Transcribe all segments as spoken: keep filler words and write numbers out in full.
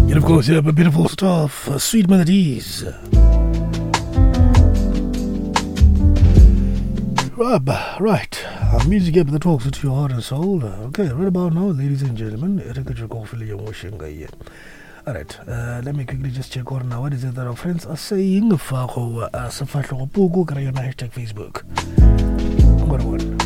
And of course, you have a beautiful stuff, uh, sweet melodies. Rub, right. Uh, music up that talks to your heart and soul. Uh, okay, right about now, ladies and gentlemen. Alright, uh, let me quickly just check on now. What is it that our friends are saying? Hashtag Facebook. I'm gonna one.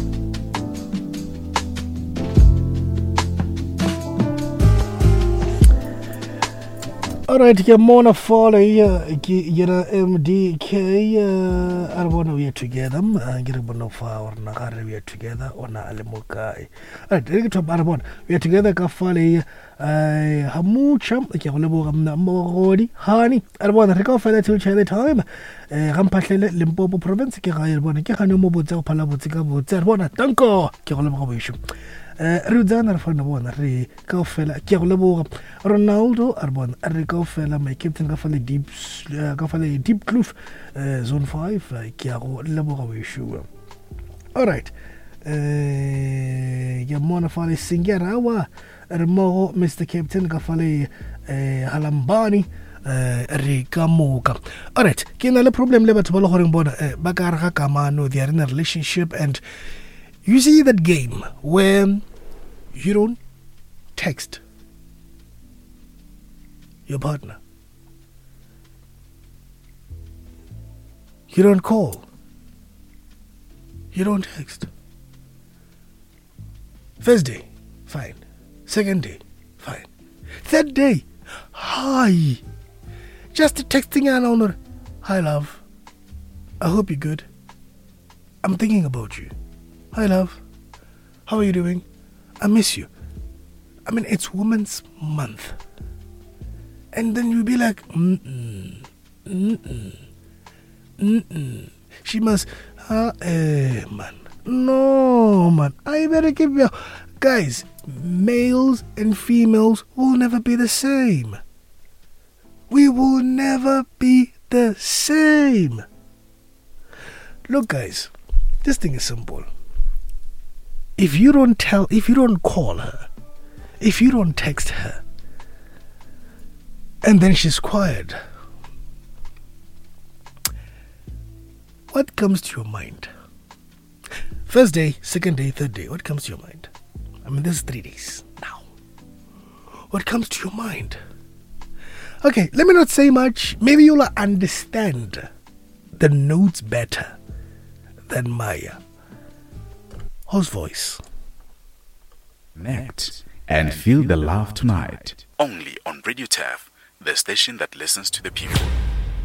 Alright, ke mona fole ke yena M D K uh I wanna we are together. I get a bono for na gare we are together ona ale mokai. Alright, re ke thopa re bona. We are together ka fale uh hamucha ke go leboga mna mogodi hani. Re bona re ka fela till the time. Eh ga mphahlele Limpopo province ke ga re bona ke gane mo botse go phala botse ka botse. Re bona tanko ke go leboga boisho. Re utsana re fana bona re ka fela ke go leboga Ronaldo arbon re ka fela my captain ka fela deep ka fela deep kloof zone five ke go leboga we sure. All right, eh ya mona fale singerawa re mo Mister Captain ka fela halambani re ka moka. All right, ke na le problem le batho ba le goreng bona ba ka re ga kamano, they are in a relationship, and you see that game where you don't text your partner, you don't call, you don't text. First day, fine. Second day, fine. Third day, hi. Just texting and honor. Hi, love. I hope you're good. I'm thinking about you. Hi, love. How are you doing? I miss you. I mean, it's Women's Month. And then you'll be like, mm-mm, mm-mm, mm-mm. She must, uh, eh, man. No, man. I better keep you. Guys, males and females will never be the same. We will never be the same. Look, guys, this thing is simple. If you don't tell, if you don't call her, if you don't text her, and then she's quiet, what comes to your mind? First day, second day, third day, what comes to your mind? I mean, this is three days now. What comes to your mind? Okay, let me not say much. Maybe you'll understand the notes better than Maya. Whose voice? Connect and feel the love tonight. Only on Radio T A F, the station that listens to the people.